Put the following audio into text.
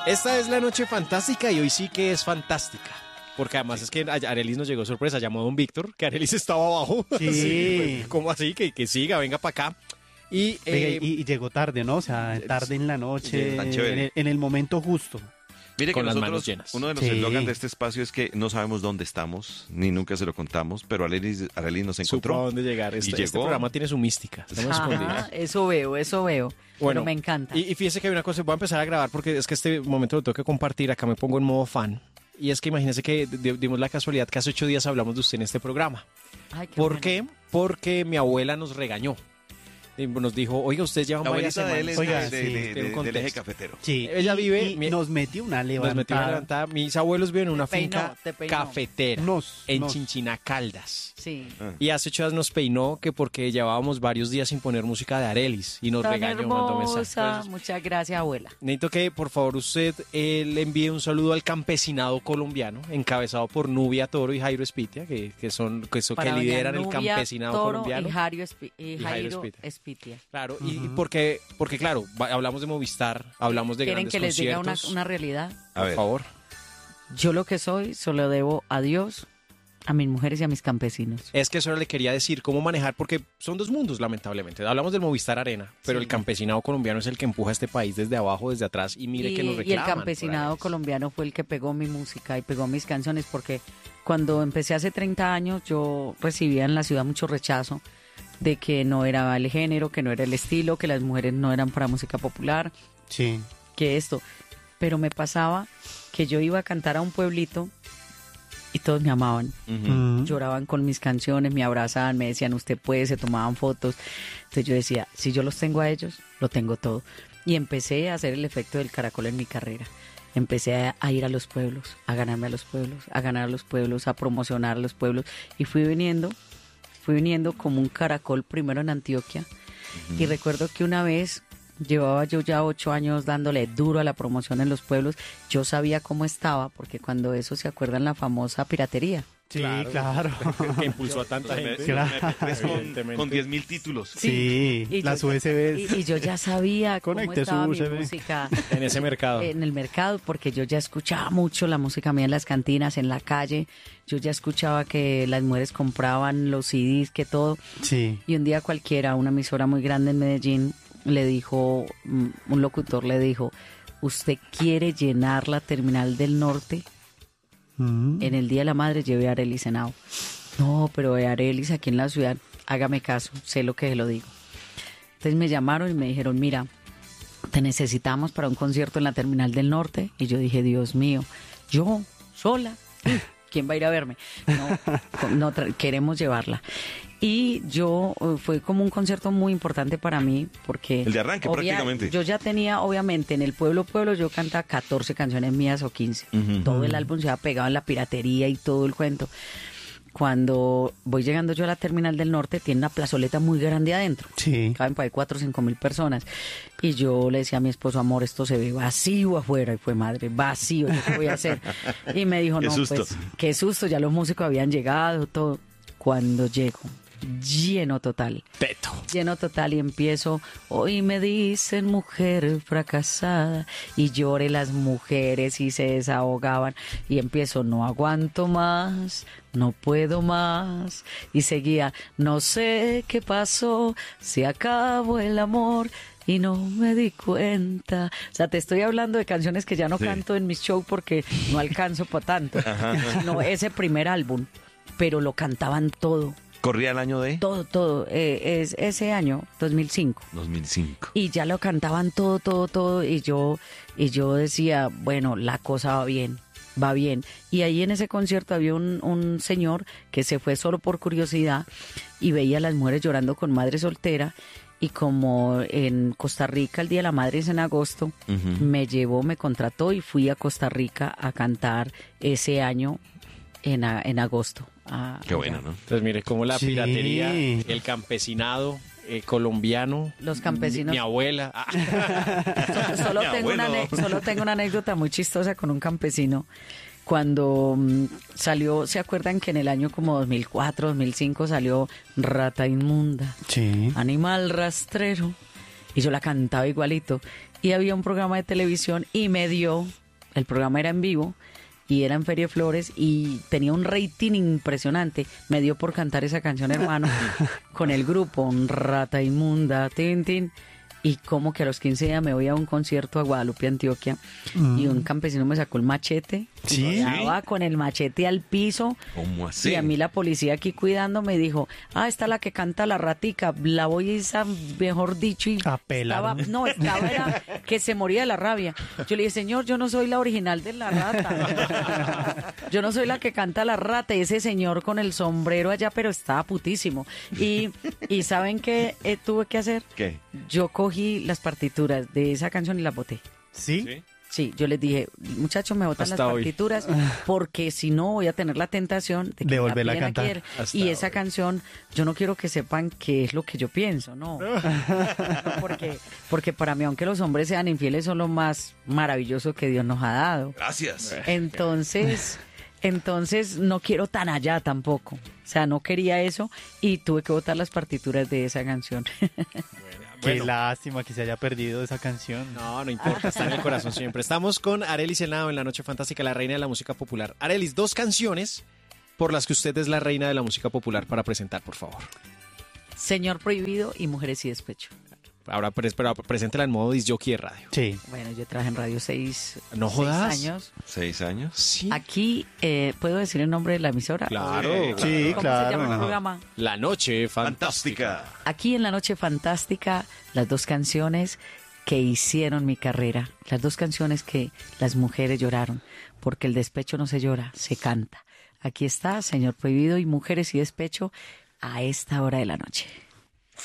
Esta es la noche fantástica y hoy sí que es fantástica. Porque además es que Arelis nos llegó sorpresa, llamó a don Víctor, que Arelis estaba abajo. Sí. Sí, ¿cómo así? Que siga, venga para acá. Y, Oiga, y llegó tarde, ¿no? O sea, tarde en la noche, tan chévere. en el momento justo. Mire que con las nosotros, manos llenas. uno de los Sí. eslogans de este espacio es que no sabemos dónde estamos, ni nunca se lo contamos, pero Arelis nos supo a encontró. dónde llegar. Este llegó. programa tiene su mística. Estamos escondidos. Ajá, eso veo. Pero me encanta. Y fíjese que hay una cosa, voy a empezar a grabar porque es que este momento lo tengo que compartir, acá me pongo en modo fan. Y es que imagínense que dimos la casualidad que hace 8 días hablamos de usted en este programa. Ay, qué ¿Por bueno. qué? Porque mi abuela nos regañó. Y nos dijo, oiga, ustedes llevan La varias abuelita de él es semanas. Oiga, de- sí, de- tiene un del contexto. eje cafetero. Sí. Ella vive- Y nos metió una levantada. Nos metió una levantada. Mis abuelos viven en una Te peinó, finca te peinó. cafetera Nos. en Chinchina Caldas. Sí. Y hace 8 días nos peinó que porque llevábamos varios días sin poner música de Arelis y nos Tan regañó, mandó mensaje. hermosa. Entonces, Muchas gracias, abuela. necesito que por favor usted le envíe un saludo al campesinado colombiano, encabezado por Nubia Toro y Jairo Espitia, que Para doña lideran el Nubia campesinado Toro colombiano. Y Jairo Jairo Espitia. Claro, y porque claro, hablamos de Movistar, hablamos de ¿Quieren grandes que les diga conciertos. una realidad? A Por ver, favor. Yo lo que soy, solo debo a Dios, a mis mujeres y a mis campesinos. Es que eso le quería decir, cómo manejar, porque son dos mundos, lamentablemente. Hablamos del Movistar Arena, pero Sí. el campesinado colombiano es el que empuja a este país desde abajo, desde atrás, y mire que nos Y el reclaman. por campesinado Arelis. colombiano fue el que pegó mi música y pegó mis canciones, porque cuando empecé hace 30 años yo recibía en la ciudad mucho rechazo de que no era el género, que no era el estilo, que las mujeres no eran para música popular, Sí. que esto. Pero me pasaba que yo iba a cantar a un pueblito y todos me amaban. ujú. Lloraban con mis canciones, me abrazaban, me decían usted puede, se tomaban fotos. Entonces yo decía, si yo los tengo a ellos, lo tengo todo. Y empecé a hacer el efecto del caracol en mi carrera. Empecé a ir a los pueblos, a ganarme a los pueblos, a ganar a los pueblos, a promocionar a los pueblos. Y fui viniendo como un caracol primero en Antioquia. Y recuerdo que una vez llevaba yo ya 8 años dándole duro a la promoción en los pueblos. Yo sabía cómo estaba, porque cuando eso se acuerdan la famosa piratería. Sí, claro. Que impulsó a tanta gente. Claro. Evidentemente. Con 10.000 títulos. Sí, Y las yo- USBs. Y yo ya sabía cómo Conecte su estaba mi USB. música En ese mercado. en el mercado, porque yo ya escuchaba mucho la música mía en las cantinas, en la calle. Yo ya escuchaba que las mujeres compraban los CDs, que todo. Sí. Y un día cualquiera, una emisora muy grande en Medellín, le dijo, un locutor le dijo, ¿usted quiere llenar la terminal del norte? En el Día de la Madre llevé a Arelis Henao. No, pero Arelis aquí en la ciudad, hágame caso, sé lo que lo digo. Entonces me llamaron y me dijeron, mira, te necesitamos para un concierto en la terminal del norte. Y yo dije, Dios mío, yo sola, ¿quién va a ir a verme? No, queremos llevarla. Y yo, fue como un concierto muy importante para mí, porque... El de arranque, prácticamente. Yo ya tenía, obviamente, en el pueblo, yo cantaba 14 canciones mías o 15. Ujú. Todo el álbum se había pegado en la piratería y todo el cuento. Cuando voy llegando yo a la terminal del norte, tiene una plazoleta muy grande adentro. Sí. Caben para ahí 4 o 5 mil personas. Y yo le decía a mi esposo, amor, esto se ve vacío afuera. Y fue, madre, vacío, ¿yo qué voy a hacer? Y me dijo, Qué no, susto. pues, qué susto, ya los músicos habían llegado, todo. Cuando llego, lleno total. Teto. Lleno total y empiezo, hoy me dicen mujer fracasada, y lloré las mujeres y se desahogaban, y empiezo, no aguanto más, no puedo más, y seguía, no sé qué pasó, se acabó el amor y no me di cuenta. O sea, te estoy hablando de canciones que ya no Sí. canto en mis shows porque no alcanzo para tanto, sino ese primer álbum, pero lo cantaban todo. Corría el año de Todo, es ese año, 2005. 2005. Y ya lo cantaban todo, y yo decía, bueno, la cosa va bien. Y ahí en ese concierto había un señor que se fue solo por curiosidad y veía a las mujeres llorando con madre soltera, y como en Costa Rica el Día de la Madre es en agosto, Ujú. me contrató y fui a Costa Rica a cantar ese año en agosto. Qué bueno, ¿no? Entonces mire cómo la Sí. piratería, el campesinado colombiano, Los campesinos. mi abuela. Solo Mi tengo, abuelo. solo tengo una anécdota muy chistosa con un campesino. Cuando salió, ¿se acuerdan que en el año como 2004, 2005 salió Rata Inmunda, Sí. Animal Rastrero? Y yo la cantaba igualito. y había un programa de televisión y el programa era en vivo y era en Feria de Flores y tenía un rating impresionante. Me dio por cantar esa canción, hermano, con el grupo Un Rata Inmunda, tin, tin. Y como que a los 15 días me voy a un concierto a Guadalupe, Antioquia, y un campesino me sacó el machete. ¿Sí? Estaba con el machete al piso. ¿Cómo así? Y a mí la policía aquí cuidándome dijo, esta es la que canta la ratica, la voy a mejor dicho, y A pelar. era que se moría de la rabia. Yo le dije, señor, yo no soy la original de la rata. Yo no soy la que canta la rata. Y ese señor con el sombrero allá, pero estaba putísimo. Y ¿saben qué tuve que hacer? ¿Qué? Yo cogí las partituras de esa canción y las boté. ¿Sí? Sí, yo les dije, muchachos, me botan las Hasta hoy. partituras porque si no voy a tener la tentación de que De me la volverla a piden cantar. ayer. Hasta Y esa hoy. canción, yo no quiero que sepan qué es lo que yo pienso, no. Porque para mí, aunque los hombres sean infieles, son lo más maravilloso que Dios nos ha dado. Gracias. Entonces no quiero tan allá tampoco. O sea, no quería eso y tuve que botar las partituras de esa canción. Qué lástima que se haya perdido esa canción. No, no importa, está en el corazón siempre. Estamos con Arelis Henao en La Noche Fantástica, la reina de la música popular. Arelis, 2 canciones por las que usted es la reina de la música popular para presentar, por favor. Señor Prohibido y Mujeres y Despecho. Ahora, pero preséntela en modo disc-jockey de radio. Sí. Bueno, yo trabajé en radio 6 ¿No jodas? años. 6 años. Sí. Aquí, ¿puedo decir el nombre de la emisora? Claro. Sí, ¿Cómo claro. se llama el Ajá. programa? La Noche Fantástica. Fantástica. Aquí en La Noche Fantástica, las 2 canciones que hicieron mi carrera, las 2 canciones que las mujeres lloraron, porque el despecho no se llora, se canta. Aquí está, Señor Prohibido y Mujeres y Despecho, a esta hora de la noche.